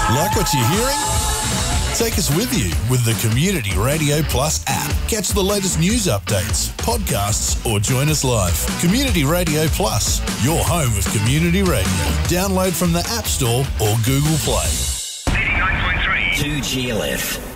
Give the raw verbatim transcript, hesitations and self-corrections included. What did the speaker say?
Like what you're hearing? Take us with you with the Community Radio Plus app. Catch the latest news updates, podcasts, or join us live. Community Radio Plus, your home of community radio. Download from the App Store or Google Play. eighty-nine point three two G L F.